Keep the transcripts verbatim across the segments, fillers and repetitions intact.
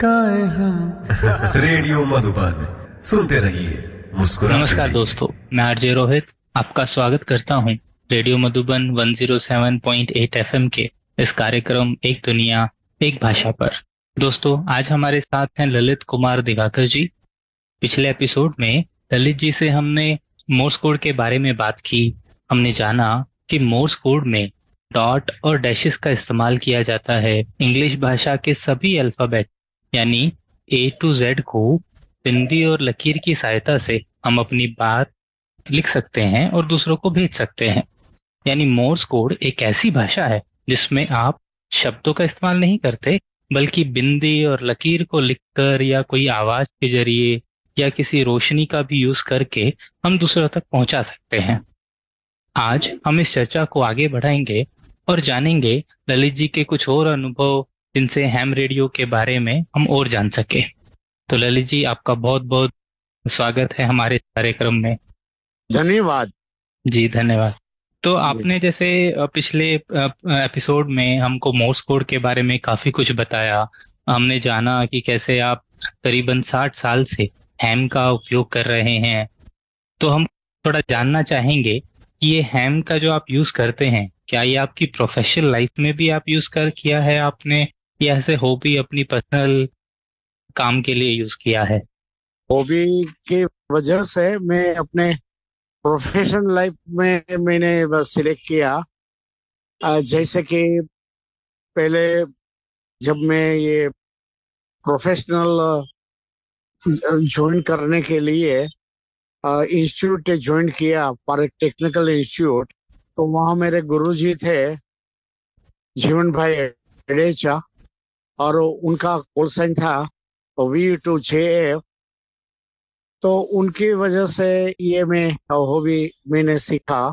काहे हम रेडियो मधुबन सुनते रहिए मुस्कुराते नमस्कार रहिए। दोस्तों, मैं आरजे रोहित आपका स्वागत करता हूं रेडियो मधुबन एक सौ सात पॉइंट आठ एफएम के इस कार्यक्रम एक दुनिया एक भाषा पर। दोस्तों, आज हमारे साथ हैं ललित कुमार दिवाकर जी। पिछले एपिसोड में ललित जी से हमने मोर्स कोड के बारे में बात की। हमने जाना कि मोर्स कोड में डॉट और डैशेस का इस्तेमाल किया जाता है। इंग्लिश भाषा के सभी अल्फाबेट यानी ए टू जेड को बिंदी और लकीर की सहायता से हम अपनी बात लिख सकते हैं और दूसरों को भेज सकते हैं। यानी मोर्स कोड एक ऐसी भाषा है जिसमें आप शब्दों का इस्तेमाल नहीं करते, बल्कि बिंदी और लकीर को लिखकर या कोई आवाज के जरिए या किसी रोशनी का भी यूज करके हम दूसरों तक पहुंचा सकते हैं। आज हम इस चर्चा को आगे बढ़ाएंगे और जानेंगे ललित जी के कुछ और अनुभव, जिनसे हैम रेडियो के बारे में हम और जान सके। तो ललित जी, आपका बहुत बहुत स्वागत है हमारे इस कार्यक्रम में। धन्यवाद जी धन्यवाद। तो आपने जैसे अ, पिछले एपिसोड में हमको मोर्स कोड के बारे में काफी कुछ बताया। हमने जाना कि कैसे आप करीबन साठ साल से हैम का उपयोग कर रहे हैं। तो हम थोड़ा जानना चाहेंगे कि ये हैम का जो आप यूज करते हैं, क्या ये आपकी प्रोफेशनल लाइफ में भी आप यूज कर किया है आपने, या ऐसे हॉबी अपनी पर्सनल काम के लिए यूज किया है? हॉबी की वजह से मैं अपने प्रोफेशनल लाइफ में मैंने बस सिलेक्ट किया। अ, जैसे कि पहले जब मैं ये प्रोफेशनल ज्वाइन करने के लिए इंस्टीट्यूट ज्वाइन किया, पार्क टेक्निकल इंस्टीट्यूट, तो वहाँ मेरे गुरुजी थे जीवन भाई एडेचा, और उनका कॉल साइन था वी टू जे एफ। तो उनकी वजह से ये मैं हॉबी मैंने सीखा।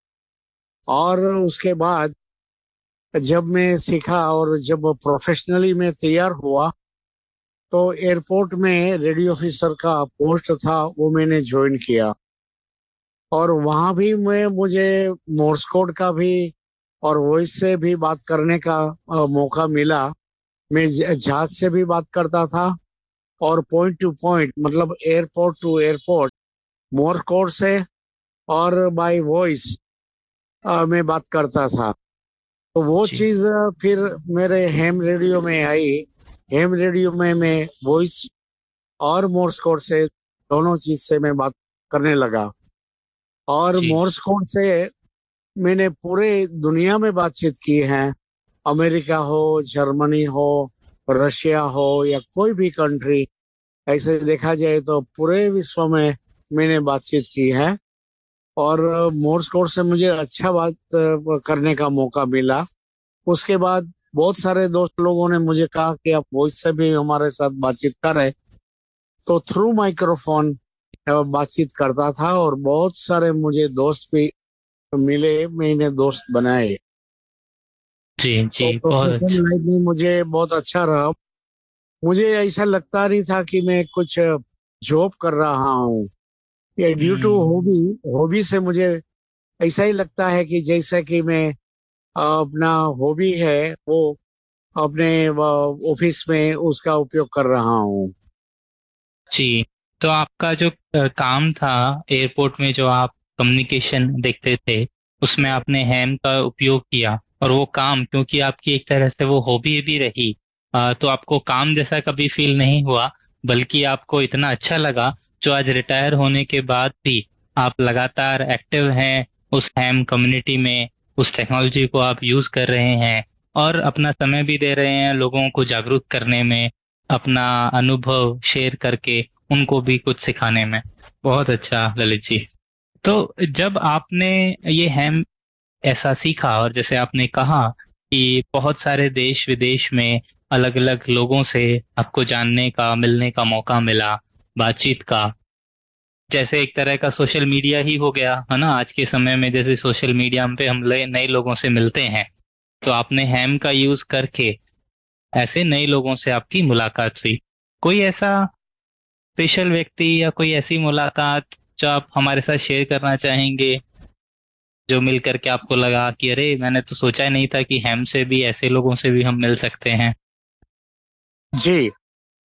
और उसके बाद जब मैं सीखा और जब प्रोफेशनली मैं तैयार हुआ, तो एयरपोर्ट में रेडियो ऑफिसर का पोस्ट था, वो मैंने ज्वाइन किया। और वहाँ भी मैं मुझे मोर्स कोड का भी और वॉइस से भी बात करने का अ, मौका मिला। मैं जहाज से भी बात करता था और पॉइंट टू पॉइंट, मतलब airport to airport, Morse code से और बाय वॉइस में बात करता था। तो वो जी चीज फिर मेरे हैम रेडियो में आई। हैम रेडियो में मैं वॉइस और मोर्स कोड से, दोनों चीज से मैं बात करने लगा। और जी मोर्स कोड से मैंने पूरे दुनिया में बातचीत की है। अमेरिका हो, जर्मनी हो, रशिया हो, या कोई भी कंट्री, ऐसे देखा जाए तो पूरे विश्व में मैंने बातचीत की है। और मोर्स कोड से मुझे अच्छा बात करने का मौका मिला। उसके बाद बहुत सारे दोस्त लोगों ने मुझे कहा कि आप वॉइस से भी हमारे साथ बातचीत करें, तो थ्रू माइक्रोफोन बातचीत करता था। और बहुत सारे मुझे दोस्त भी मिले, मैंने दोस्त बनाए। जी तो जी, बहुत प्रोफेशनल अच्छा। लाइफ में मुझे बहुत अच्छा रहा। मुझे ऐसा लगता नहीं था कि मैं कुछ जॉब कर रहा हूँ। ये due to hmm. Hobby, hobby से मुझे ऐसा ही लगता है कि जैसा कि मैं अ, अपना हॉबी है वो अपने ऑफिस में उसका उपयोग कर रहा हूँ। जी, तो आपका जो अ, काम था एयरपोर्ट में, जो आप कम्युनिकेशन देखते थे, उसमें आपने हैम का उपयोग किया, और वो काम क्योंकि आपकी एक तरह से वो हॉबी भी रही, अ, तो आपको काम जैसा कभी फील नहीं हुआ, बल्कि आपको इतना अच्छा लगा, जो आज रिटायर होने के बाद भी आप लगातार एक्टिव हैं उस हैम कम्युनिटी में। उस टेक्नोलॉजी को आप यूज कर रहे हैं और अपना समय भी दे रहे हैं लोगों को जागरूक करने में, अपना अनुभव शेयर करके उनको भी कुछ सिखाने में। बहुत अच्छा ललित जी। तो जब आपने ये हैम ऐसा सीखा, और जैसे आपने कहा कि बहुत सारे देश विदेश में अलग अलग लोगों से आपको जानने का, मिलने का मौका मिला, बातचीत का, जैसे एक तरह का सोशल मीडिया ही हो गया है ना आज के समय में। जैसे सोशल मीडिया पे हम ले- नए लोगों से मिलते हैं, तो आपने हैम का यूज करके ऐसे नए लोगों से आपकी मुलाकात हुई। कोई ऐसा स्पेशल व्यक्ति या कोई ऐसी मुलाकात जो आप हमारे साथ शेयर करना चाहेंगे, जो मिल करके आपको लगा कि अरे, मैंने तो सोचा ही नहीं था कि हम से भी ऐसे लोगों से भी हम मिल सकते हैं? जी,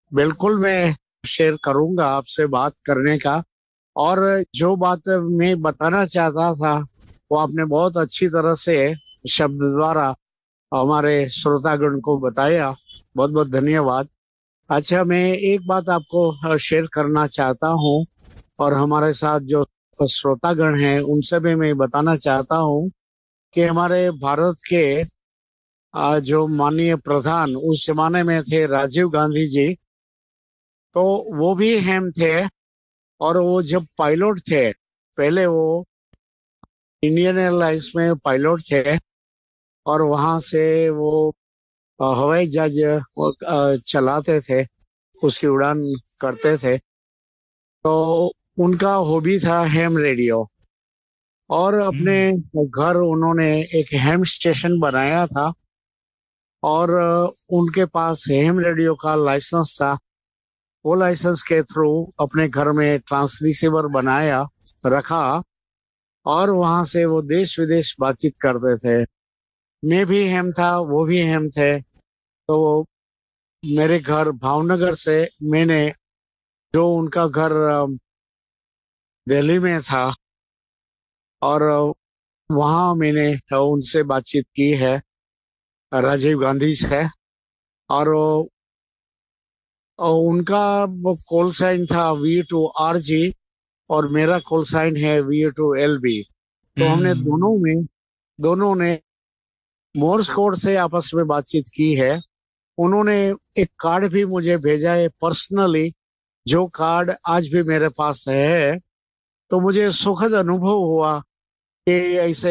बिल्कुल मैं शेयर करूंगा आपसे बात करने का। और जो बात मैं बताना चाहता था वो आपने बहुत अच्छी तरह से शब्द द्वारा हमारे श्रोतागण को बताया। बहुत बहुत धन्यवाद। अच्छा, मैं एक बात आपको शेयर करना चाहता हूँ और हमारे साथ जो श्रोतागण हैं उनसे भी मैं बताना चाहता हूँ कि हमारे भारत के आ, जो माननीय प्रधान उस जमाने में थे राजीव गांधी जी। तो वो भी हम थे और वो जब पायलट थे, पहले वो इंडियन एयरलाइंस में पायलट थे और वहां से वो अ, हवाई जहाज वो, अ, चलाते थे, उसकी उड़ान करते थे। तो उनका हॉबी था हैम रेडियो। और अपने हम्म। घर उन्होंने एक हैम स्टेशन बनाया था और अ, उनके पास हैम रेडियो का लाइसेंस था। वो लाइसेंस के थ्रू अपने घर में ट्रांसरिसीवर बनाया, रखा और वहां से वो देश विदेश बातचीत करते थे। मैं भी हैम था, वो भी हैम थे। तो मेरे घर भावनगर से मैंने, जो उनका घर अ, दिल्ली में था, और वहाँ मैंने तो उनसे बातचीत की है, राजीव गांधी से। और वो- और उनका वो कॉल साइन था वी टू आर जी और मेरा कॉल साइन है वी टू एल बी। तो हमने हम्म। दोनों में दोनों ने मोर्स कोड से आपस में बातचीत की है। उन्होंने एक कार्ड भी मुझे भेजा है पर्सनली, जो कार्ड आज भी मेरे पास है। तो मुझे सुखद अनुभव हुआ कि ऐसे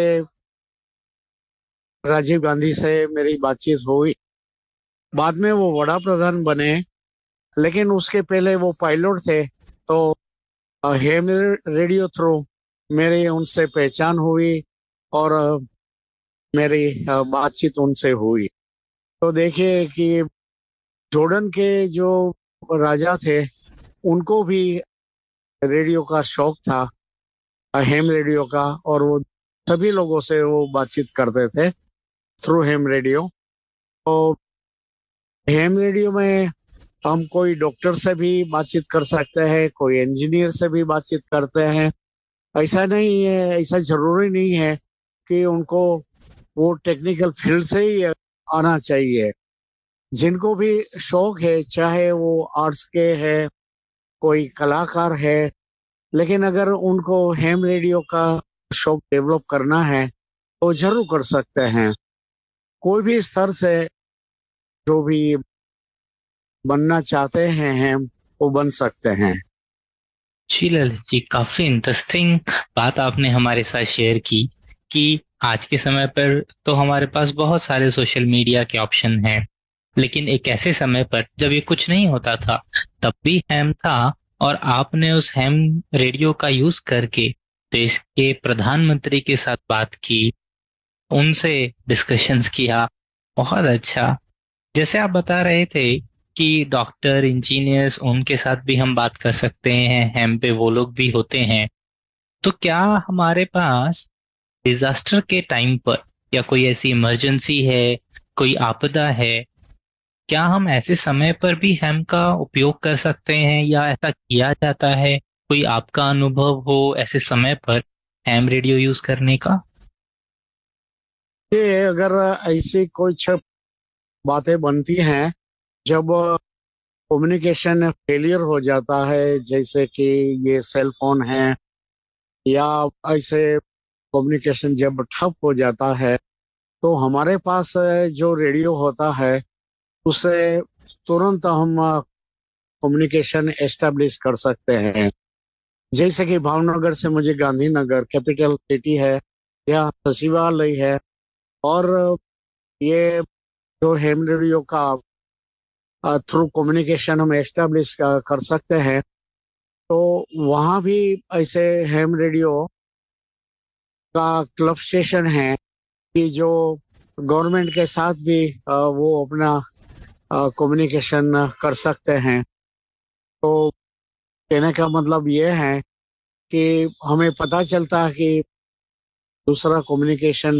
राजीव गांधी से मेरी बातचीत हुई। बाद में वो वड़ा प्रधान बने, लेकिन उसके पहले वो पायलट थे। तो अ, हेम रेडियो थ्रू मेरी उनसे पहचान हुई और अ, मेरी अ, बातचीत उनसे हुई। तो देखिए कि जॉर्डन के जो राजा थे उनको भी रेडियो का शौक था, अ, हेम रेडियो का। और वो सभी लोगों से वो बातचीत करते थे थ्रू हेम रेडियो। तो हेम रेडियो में हम कोई डॉक्टर से भी बातचीत कर सकते हैं, कोई इंजीनियर से भी बातचीत करते हैं। ऐसा नहीं है, ऐसा जरूरी नहीं है कि उनको वो टेक्निकल फील्ड से ही आना चाहिए। जिनको भी शौक है, चाहे वो आर्ट्स के है, कोई कलाकार है, लेकिन अगर उनको हैम रेडियो का शौक डेवलप करना है तो जरूर कर सकते हैं। कोई भी स्तर से जो भी बनना चाहते हैं हैम, वो बन सकते हैं। जी ललित जी, काफी इंटरेस्टिंग बात आपने हमारे साथ शेयर की कि आज के समय पर तो हमारे पास बहुत सारे सोशल मीडिया के ऑप्शन हैं, लेकिन एक ऐसे समय पर जब ये कुछ नहीं होता था तब भी हैम था, और आपने उस हैम रेडियो का यूज करके देश के प्रधानमंत्री के साथ बात की, उनसे डिस्कशंस किया। बहुत अच्छा। जैसे आप बता रहे थे कि डॉक्टर इंजीनियर्स उनके साथ भी हम बात कर सकते हैं, हम पे वो लोग भी होते हैं। तो क्या हमारे पास डिजास्टर के टाइम पर या कोई ऐसी इमरजेंसी है, कोई आपदा है, क्या हम ऐसे समय पर भी हैम का उपयोग कर सकते हैं या ऐसा किया जाता है? कोई आपका अनुभव हो ऐसे समय पर हैम रेडियो यूज करने का? ये अगर ऐसी कुछ बातें बनती हैं जब कम्युनिकेशन फेलियर हो जाता है, जैसे कि ये सेल फोन है, या ऐसे कम्युनिकेशन जब ठप हो जाता है, तो हमारे पास जो रेडियो होता है उससे तुरंत हम कम्युनिकेशन एस्टेब्लिश कर सकते हैं। जैसे कि भावनगर से मुझे गांधीनगर कैपिटल सिटी है, या सचिवालय है, और ये जो हेम रेडियो का थ्रू कम्युनिकेशन हम एस्टेब्लिश कर सकते हैं। तो वहाँ भी ऐसे हेम रेडियो का क्लब स्टेशन है कि जो गवर्नमेंट के साथ भी अ, वो अपना कम्युनिकेशन कर सकते हैं। तो कहने का मतलब ये है कि हमें पता चलता है कि दूसरा कम्युनिकेशन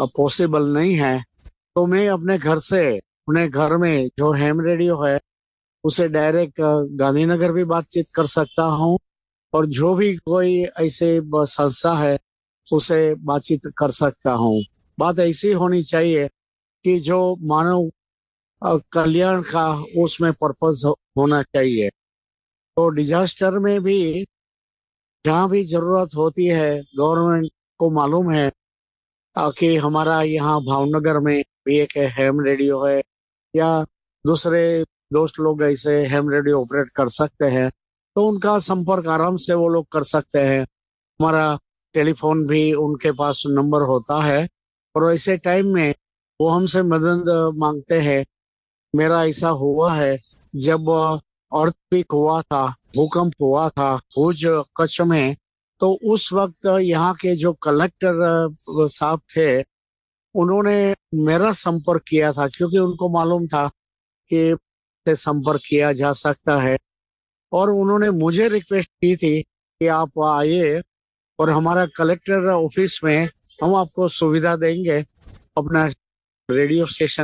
पॉसिबल नहीं है, तो मैं अपने घर से, अपने घर में जो हैम रेडियो है उसे डायरेक्ट गांधीनगर भी बातचीत कर सकता हूँ, और जो भी कोई ऐसे ब- संस्था है उसे बातचीत कर सकता हूँ। बात ऐसी होनी चाहिए कि जो मानव अ, कल्याण का उसमें पर्पस होना चाहिए। तो डिजास्टर में भी जहाँ भी जरूरत होती है, गवर्नमेंट को मालूम है अ, कि हमारा यहाँ भावनगर में भी एक हैम रेडियो है, या दूसरे दोस्त लोग ऐसे हैम रेडियो ऑपरेट कर सकते हैं, तो उनका संपर्क आराम से वो लोग कर सकते हैं। हमारा टेलीफोन भी उनके पास नंबर होता है, और ऐसे टाइम में वो हमसे मदद मांगते हैं। मेरा ऐसा हुआ है, जब अर्थक्वेक हुआ था, भूकंप हुआ था भुज कच्छ में, तो उस वक्त यहाँ के जो कलेक्टर अ, साहब थे, उन्होंने मेरा संपर्क किया था, क्योंकि उनको मालूम था कि से संपर्क किया जा सकता है। और उन्होंने मुझे रिक्वेस्ट की थी कि आप आइए और हमारा कलेक्टर ऑफिस में हम आपको सुविधा देंगे, अपना रेडियो स्टेशन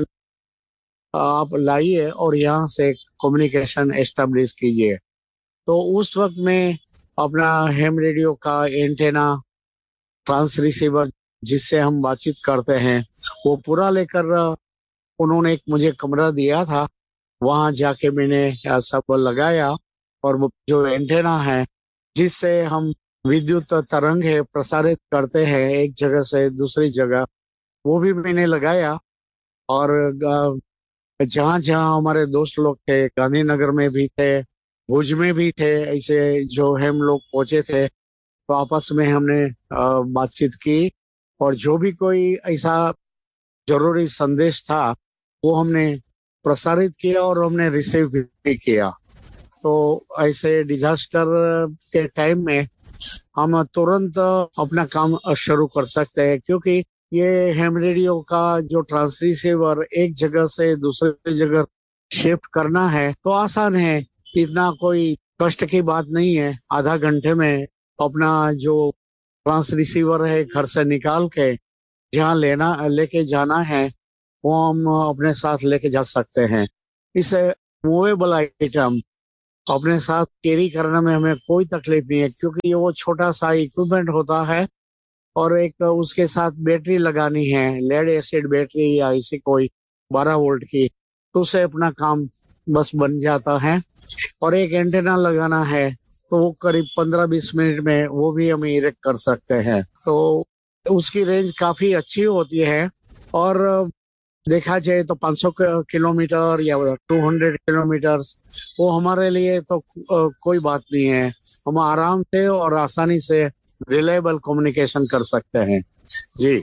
आप लाइए और यहाँ से कम्युनिकेशन एस्टेब्लिश कीजिए। तो उस वक्त में अपना हैम रेडियो का एंटेना, ट्रांस रिसीवर जिससे हम बातचीत करते हैं, वो पूरा लेकर अ, उन्होंने एक मुझे कमरा दिया था। वहां जाके मैंने अ, सब लगाया, और वो जो एंटेना है जिससे हम विद्युत तरंग है प्रसारित करते हैं एक जगह से दूसरी जगह, वो भी मैंने लगाया। और जहाँ जहाँ हमारे दोस्त लोग थे, गांधीनगर में भी थे, भुज में भी थे, ऐसे जो हम लोग पहुंचे थे, तो आपस में हमने अ, बातचीत की, और जो भी कोई ऐसा जरूरी संदेश था वो हमने प्रसारित किया और हमने रिसीव भी किया। तो ऐसे डिजास्टर के टाइम में हम तुरंत अपना काम शुरू कर सकते हैं, क्योंकि ये हैम रेडियो का जो ट्रांसरिसीवर एक जगह से दूसरी जगह शिफ्ट करना है तो आसान है, इतना कोई कष्ट की बात नहीं है। आधा घंटे में अपना जो ट्रांस रिसीवर है घर से निकाल के जहाँ लेना लेके जाना है वो हम अपने साथ लेके जा सकते हैं। इसे मूवेबल आइटम अपने साथ कैरी करने में हमें कोई तकलीफ नहीं है, क्योंकि ये वो छोटा सा इक्विपमेंट होता है, और एक उसके साथ बैटरी लगानी है, लेड एसिड बैटरी या ऐसी कोई बारह वोल्ट की, तो उसे अपना काम बस बन जाता है। और एक एंटेना लगाना है तो वो करीब पंद्रह बीस मिनट में वो भी हम इरेक्ट कर सकते हैं। तो उसकी रेंज काफी अच्छी होती है, और देखा जाए तो पाँच सौ किलोमीटर या दो सौ किलोमीटर वो हमारे लिए तो अ, कोई बात नहीं है। हम आराम से और आसानी से रिलायबल कम्युनिकेशन कर सकते हैं। जी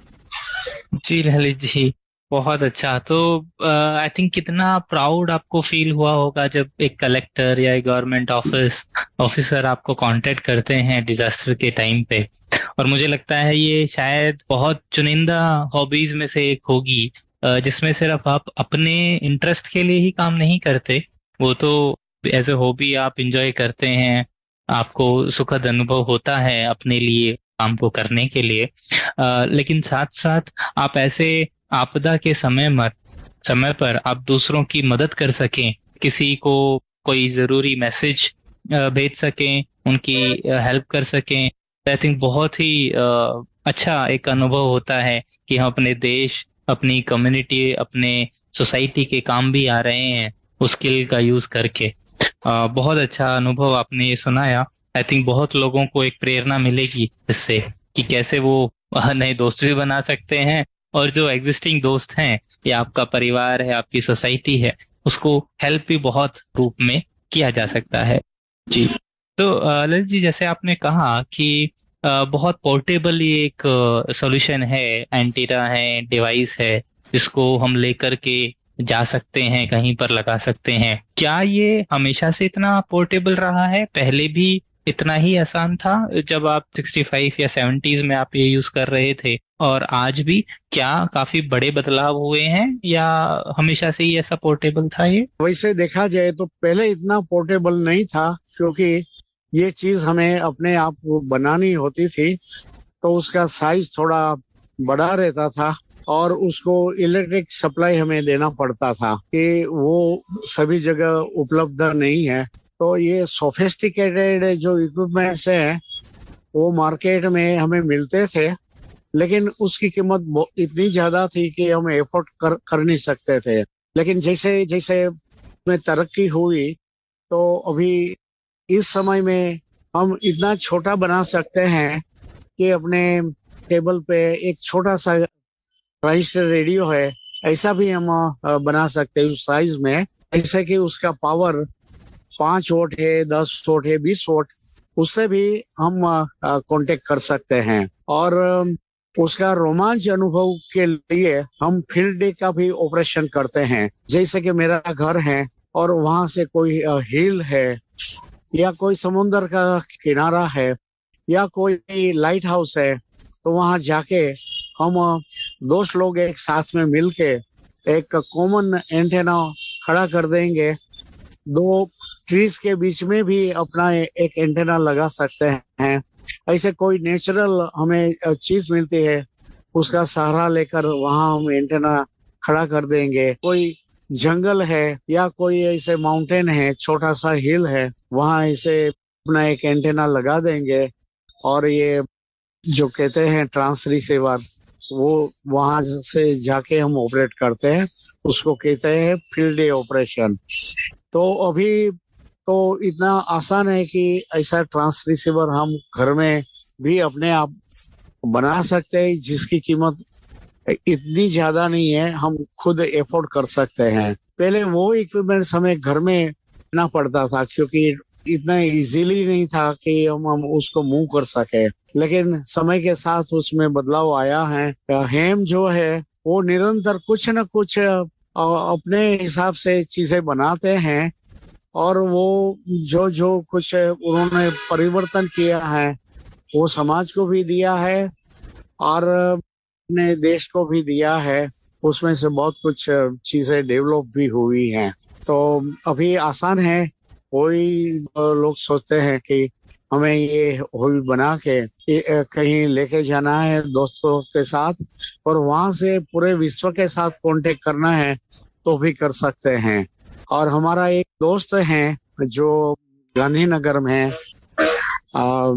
जी ललित जी, बहुत अच्छा। तो आई थिंक कितना प्राउड आपको फील हुआ होगा जब एक कलेक्टर या एक गवर्नमेंट ऑफिस ऑफिसर आपको कांटेक्ट करते हैं डिजास्टर के टाइम पे। और मुझे लगता है ये शायद बहुत चुनिंदा हॉबीज में से एक होगी, अ, जिसमें सिर्फ आप अपने इंटरेस्ट के लिए ही काम नहीं करते, वो तो एज ए हॉबी आप इंजॉय करते हैं, आपको सुखद अनुभव होता है अपने लिए काम को करने के लिए। अ, लेकिन साथ साथ आप ऐसे आपदा के समय मत समय पर आप दूसरों की मदद कर सकें, किसी को कोई जरूरी मैसेज भेज सकें, उनकी हेल्प कर सकें, आई थिंक बहुत ही अ, अच्छा एक अनुभव होता है कि हम अपने देश, अपनी कम्युनिटी, अपने सोसाइटी के काम भी आ रहे हैं उस स्किल का यूज करके। अ, बहुत अच्छा अनुभव आपने ये सुनाया। आई थिंक बहुत लोगों को एक प्रेरणा मिलेगी इससे कि कैसे वो अ, नए दोस्त भी बना सकते हैं, और जो एग्जिस्टिंग दोस्त हैं या आपका परिवार है, आपकी सोसाइटी है, उसको हेल्प भी बहुत रूप में किया जा सकता है। जी। तो अ, ललित जी, जैसे आपने कहा कि अ, बहुत पोर्टेबल ये एक सॉल्यूशन है, एंटीना है, डिवाइस है, जिसको हम लेकर के जा सकते हैं, कहीं पर लगा सकते हैं। क्या ये हमेशा से इतना पोर्टेबल रहा है, पहले भी इतना ही आसान था जब आप सिक्सटी फाइव या सेवेंटीज में आप ये यूज कर रहे थे, और आज भी क्या काफी बड़े बदलाव हुए हैं, या हमेशा से ही ऐसा पोर्टेबल था ये? वैसे देखा जाए तो पहले इतना पोर्टेबल नहीं था, क्योंकि ये चीज हमें अपने आप को बनानी होती थी, तो उसका साइज थोड़ा बड़ा रहता था। और उसको इलेक्ट्रिक सप्लाई हमें देना पड़ता था कि वो सभी जगह उपलब्ध नहीं है। तो ये सोफिस्टिकेटेड जो इक्विपमेंट्स हैं वो मार्केट में हमें मिलते थे, लेकिन उसकी कीमत बहु- इतनी ज्यादा थी कि हम एफोर्ड कर कर नहीं सकते थे। लेकिन जैसे जैसे में तरक्की हुई तो अभी इस समय में हम इतना छोटा बना सकते हैं कि अपने टेबल पे एक छोटा सा ट्रांजिस्टर रेडियो है, ऐसा भी हम अ, बना सकते हैं उस साइज में। ऐसे कि उसका पावर पांच वोट है, दस वोट है, बीस वोट, उससे भी हम कांटेक्ट कर सकते हैं। और अ, उसका रोमांच अनुभव के लिए हम फील्ड डे का भी ऑपरेशन करते हैं। जैसे कि मेरा घर है और वहां से कोई हिल है या कोई समुन्द्र का किनारा है या कोई लाइट हाउस है, तो वहां जाके हम अ, दोस्त लोग एक साथ में मिलके एक कॉमन एंटेना खड़ा कर देंगे। दो ट्रीज के बीच में भी अपना ए- एक एंटेना लगा सकते हैं। ऐसे कोई नेचुरल हमें अ, चीज मिलती है, उसका सहारा लेकर वहां हम एंटेना खड़ा कर देंगे। कोई जंगल है या कोई ऐसे माउंटेन है, छोटा सा हिल है, वहां ऐसे अपना एक एंटेना लगा देंगे। और ये जो कहते हैं ट्रांस रिसीवर, वो वहां से जाके हम ऑपरेट करते हैं, उसको कहते हैं फील्ड डे ऑपरेशन। तो अभी तो इतना आसान है कि ऐसा ट्रांस रिसीवर हम घर में भी अपने आप बना सकते हैं, जिसकी कीमत इतनी ज्यादा नहीं है, हम खुद एफोर्ड कर सकते हैं। पहले वो इक्विपमेंट्स हमें घर में ना पड़ता था क्योंकि इतना इजीली नहीं था कि हम, हम उसको मूव कर सके। लेकिन समय के साथ उसमें बदलाव आया है। हेम जो है वो निरंतर कुछ न कुछ अ, अपने हिसाब से चीजें बनाते हैं, और वो जो जो कुछ उन्होंने परिवर्तन किया है वो समाज को भी दिया है और अपने देश को भी दिया है। उसमें से बहुत कुछ चीजें डेवलप भी हुई हैं। तो अभी आसान है। कोई लोग सोचते हैं कि हमें ये हॉबी बना के ये, कहीं लेके जाना है दोस्तों के साथ और वहां से पूरे विश्व के साथ कांटेक्ट करना है, तो भी कर सकते हैं। और हमारा एक दोस्त है जो गांधीनगर में